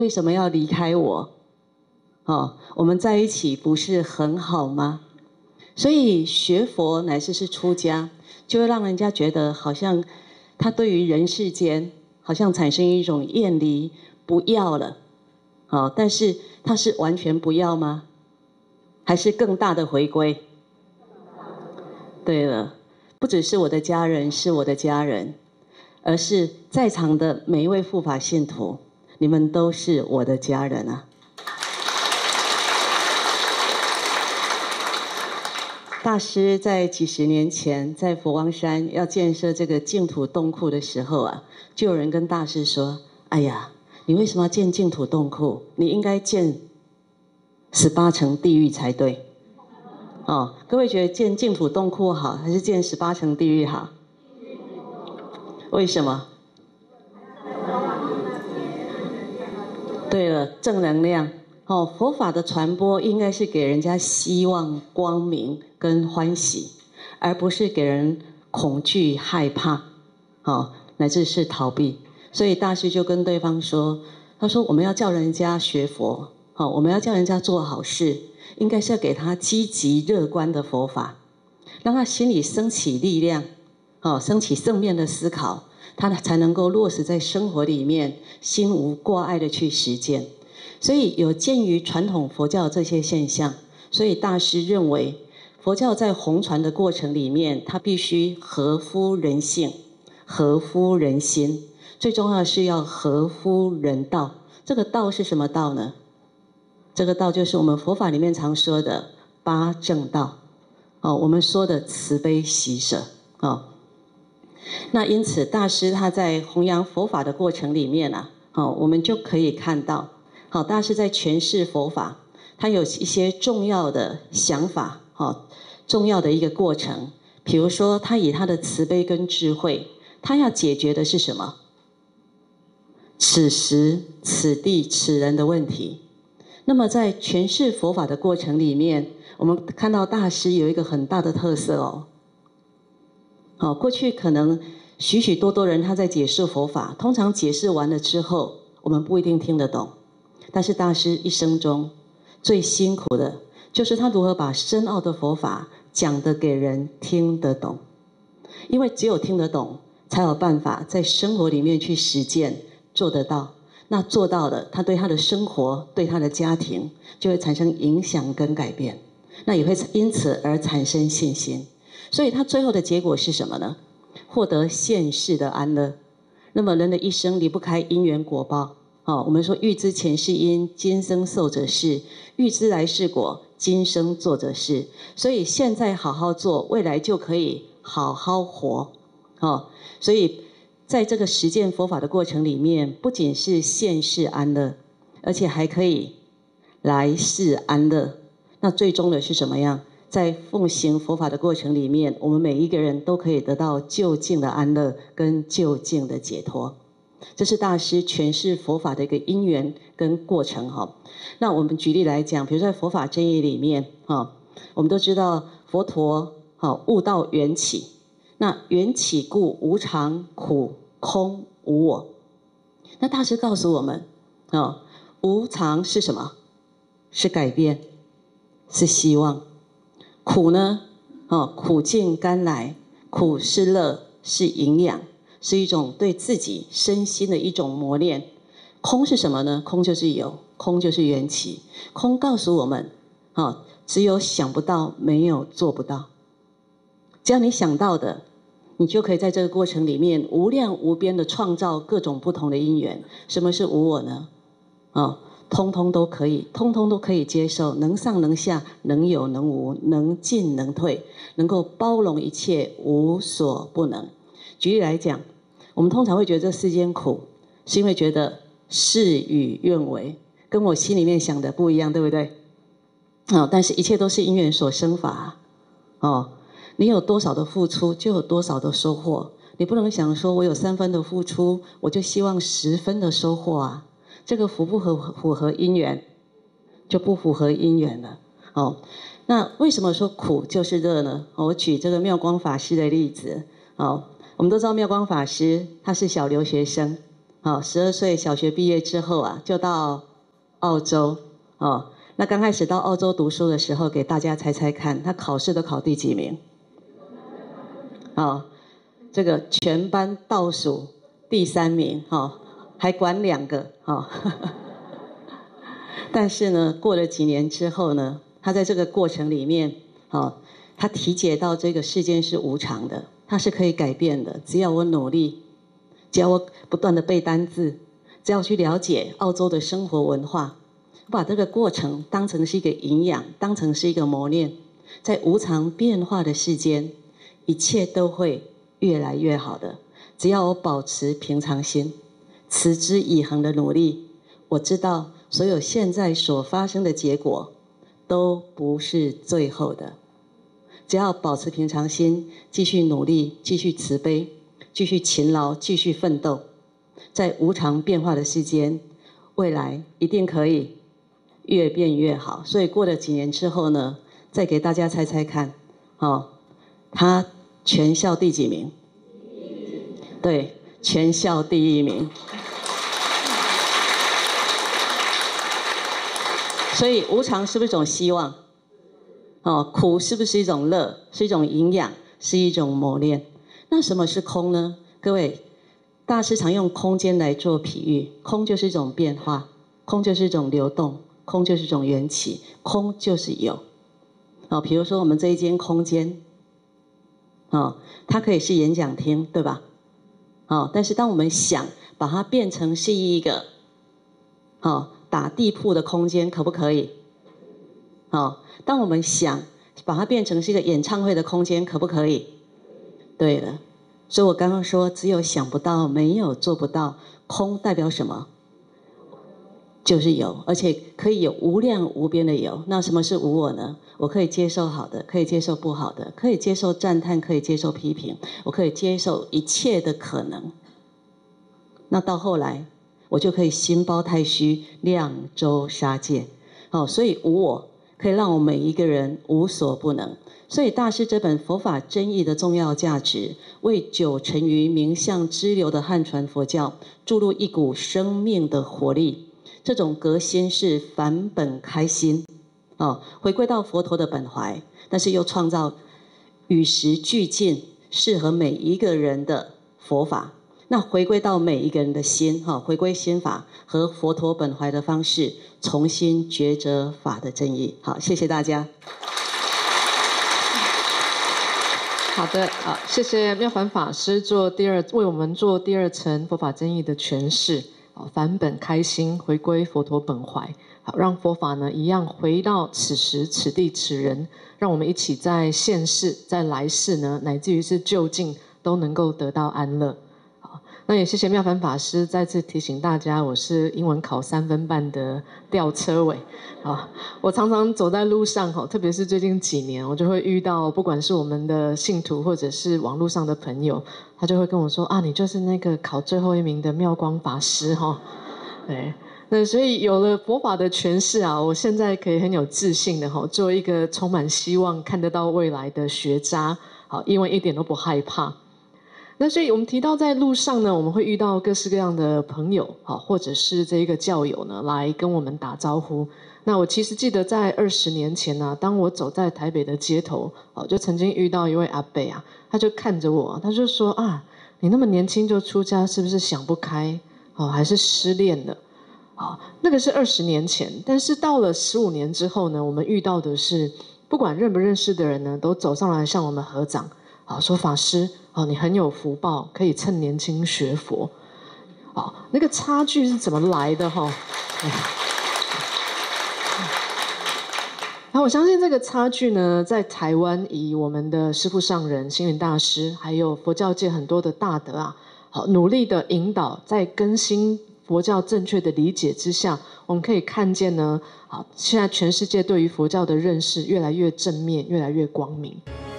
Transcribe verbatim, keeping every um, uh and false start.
为什么要离开我？哦，我们在一起不是很好吗？所以学佛乃至是出家，就会让人家觉得好像他对于人世间好像产生一种厌离，不要了。好，但是他是完全不要吗？还是更大的回归？对了，不只是我的家人是我的家人，而是在场的每一位护法信徒，你们都是我的家人啊。大师在几十年前在佛光山要建设这个净土洞窟的时候啊，就有人跟大师说：“哎呀，你为什么要建净土洞窟？你应该建十八层地狱才对。”哦，各位觉得建净土洞窟好，还是建十八层地狱好？为什么？对了，正能量。哦，佛法的传播应该是给人家希望、光明跟欢喜，而不是给人恐惧、害怕，哦，乃至是逃避。所以大师就跟对方说：“他说我们要叫人家学佛，哦，我们要叫人家做好事，应该是要给他积极乐观的佛法，让他心里升起力量，哦，升起正面的思考，他才能够落实在生活里面，心无挂碍的去实践。”所以有鉴于传统佛教这些现象，所以大师认为佛教在弘传的过程里面，它必须合乎人性、合乎人心，最重要的是要合乎人道。这个道是什么道呢？这个道就是我们佛法里面常说的八正道，哦，我们说的慈悲喜舍，哦。那因此大师他在弘扬佛法的过程里面啊，哦，我们就可以看到，好，大师在诠释佛法，他有一些重要的想法，好，重要的一个过程。比如说，他以他的慈悲跟智慧，他要解决的是什么？此时此地此人的问题。那么在诠释佛法的过程里面，我们看到大师有一个很大的特色哦。好，过去可能许许多多人他在解释佛法，通常解释完了之后，我们不一定听得懂。但是大师一生中最辛苦的，就是他如何把深奥的佛法讲得给人听得懂。因为只有听得懂，才有办法在生活里面去实践，做得到。那做到了，他对他的生活、对他的家庭，就会产生影响跟改变。那也会因此而产生信心。所以他最后的结果是什么呢？获得现世的安乐。那么人的一生离不开因缘果报。哦，我们说欲知前世因，今生受者是；欲知来世果，今生做者是。所以现在好好做，未来就可以好好活。哦，所以在这个实践佛法的过程里面，不仅是现世安乐，而且还可以来世安乐。那最终的是什么样？在奉行佛法的过程里面，我们每一个人都可以得到究竟的安乐跟究竟的解脱。这是大师诠释佛法的一个因缘跟过程哈。那我们举例来讲，比如在佛法真义里面哈，我们都知道佛陀好悟道缘起，那缘起故无常、苦、空、无我。那大师告诉我们啊，无常是什么？是改变，是希望。苦呢？哦，苦尽甘来，苦是乐，是营养。是一种对自己身心的一种磨练。空是什么呢？空就是有，空就是缘起。空告诉我们，哦，只有想不到，没有做不到。只要你想到的，你就可以在这个过程里面无量无边的创造各种不同的因缘。什么是无我呢？哦，通通都可以，通通都可以接受，能上能下，能有能无，能进能退，能够包容一切，无所不能。举例来讲，我们通常会觉得这世间苦，是因为觉得事与愿违，跟我心里面想的不一样，对不对？哦，但是一切都是因缘所生法。哦，你有多少的付出，就有多少的收获。你不能想说我有三分的付出，我就希望十分的收获啊。这个符不合符合因缘，就不符合因缘了。哦，那为什么说苦就是乐呢？我举这个妙光法师的例子。哦，我们都知道妙光法师他是小留学生， 好，十二岁小学毕业之后啊，就到澳洲哦。那刚开始到澳洲读书的时候，给大家猜猜看，他考试都考第几名？哦，这个全班倒数第三名，哈、哦，还管两个，哈、哦。但是呢，过了几年之后呢，他在这个过程里面，哦，他体解到这个世间是无常的，它是可以改变的，只要我努力，只要我不断的背单字，只要去了解澳洲的生活文化。把这个过程当成是一个营养，当成是一个磨练，在无常变化的世间，一切都会越来越好的。只要我保持平常心，持之以恒的努力，我知道所有现在所发生的结果都不是最后的。只要保持平常心，继续努力，继续慈悲，继续勤劳，继续奋斗，在无常变化的世间，未来一定可以越变越好。所以过了几年之后呢，再给大家猜猜看，哦，他全校第几名？对，全校第一名。所以无常是不是一种希望？哦，苦是不是一种乐？是一种营养，是一种磨练。那什么是空呢？各位，大师常用空间来做比喻，空就是一种变化，空就是一种流动。空就是一种缘起，空就是有。哦，比如说我们这一间空间，哦，它可以是演讲厅，对吧？哦，但是当我们想把它变成是一个，哦，打地铺的空间，可不可以？哦，当我们想把它变成是一个演唱会的空间，可不可以？对了，所以我刚刚说，只有想不到，没有做不到。空代表什么？就是有，而且可以有无量无边的有。那什么是无我呢？我可以接受好的，可以接受不好的，可以接受赞叹，可以接受批评，我可以接受一切的可能。那到后来，我就可以心包太虚，量周杀戒。哦，所以无我可以让我们每一个人无所不能。所以大师这本佛法真义的重要价值，为九成于名相支流的汉传佛教注入一股生命的活力。这种革新是返本开心，哦，回归到佛陀的本怀，但是又创造与时俱进、适合每一个人的佛法。那回归到每一个人的心，哈、哦，回归心法和佛陀本怀的方式，重新抉择法的正义。好，谢谢大家。 好的，好，谢谢妙凡法师做第二为我们做第二层佛法真义的诠释。返本开心，回归佛陀本怀，好，让佛法呢一样回到此时此地此人，让我们一起在现世、在来世呢，乃至于是就近都能够得到安乐。好，那也谢谢妙凡法师再次提醒大家，我是英文考三分半的吊车尾。好，我常常走在路上，特别是最近几年，我就会遇到不管是我们的信徒或者是网络上的朋友。他就会跟我说啊，你就是那个考最后一名的妙光法师哈，对，那所以有了佛法的诠释啊，我现在可以很有自信的哈，做一个充满希望、看得到未来的学渣，好，因为一点都不害怕。那所以我们提到在路上呢，我们会遇到各式各样的朋友，好，或者是这一个教友呢，来跟我们打招呼。那我其实记得在二十年前呢、啊，当我走在台北的街头，哦，就曾经遇到一位阿伯啊，他就看着我，他就说啊，你那么年轻就出家，是不是想不开？哦，还是失恋了？哦，那个是二十年前，但是到了十五年之后呢，我们遇到的是不管认不认识的人呢，都走上来向我们合掌，好，说法师，哦，你很有福报，可以趁年轻学佛。哦，那个差距是怎么来的？哈、哦。那我相信这个差距呢，在台湾以我们的师父上人星云大师，还有佛教界很多的大德啊，好努力的引导，在更新佛教正确的理解之下，我们可以看见呢，好，现在全世界对于佛教的认识越来越正面，越来越光明。